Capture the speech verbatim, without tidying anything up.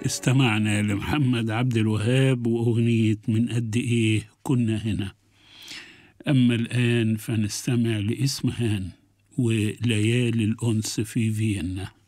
استمعنا لمحمد عبد الوهاب وأغنية من قد إيه كنا هنا. أما الآن فنستمع لإسمهان وليالي الأنس في فيينا.